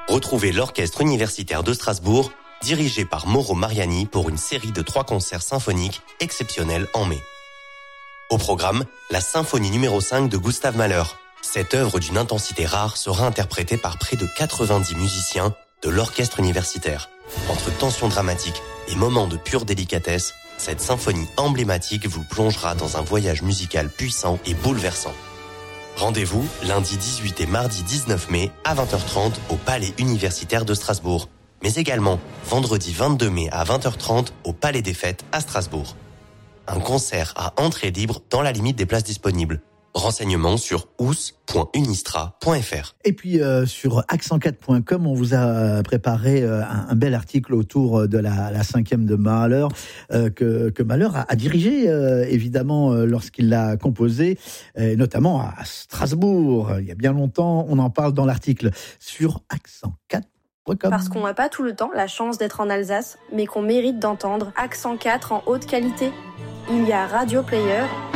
Retrouvez l'Orchestre universitaire de Strasbourg, dirigé par Mauro Mariani pour une série de 3 concerts symphoniques exceptionnels en mai. Au programme, la symphonie numéro 5 de Gustav Mahler. Cette œuvre d'une intensité rare sera interprétée par près de 90 musiciens de l'orchestre universitaire. Entre tensions dramatiques et moments de pure délicatesse, cette symphonie emblématique vous plongera dans un voyage musical puissant et bouleversant. Rendez-vous lundi 18 et mardi 19 mai à 20h30 au Palais universitaire de Strasbourg, mais également vendredi 22 mai à 20h30 au Palais des Fêtes à Strasbourg. Un concert à entrée libre dans la limite des places disponibles. Renseignements sur ous.unistra.fr. Et puis sur accent4.com, on vous a préparé un bel article autour de la cinquième de Mahler que Mahler a dirigé évidemment lorsqu'il l'a composé, notamment à Strasbourg il y a bien longtemps. On en parle dans l'article sur accent4.com. Parce qu'on n'a pas tout le temps la chance d'être en Alsace, mais qu'on mérite d'entendre Accent 4 en haute qualité. Il y a Radio Player